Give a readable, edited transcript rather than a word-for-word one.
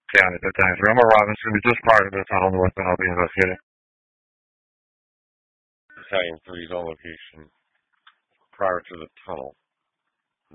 County Detective. Roma Robbins going to be just prior to the tunnel north, and I'll be investigating. Battalion 3's on location prior to the tunnel.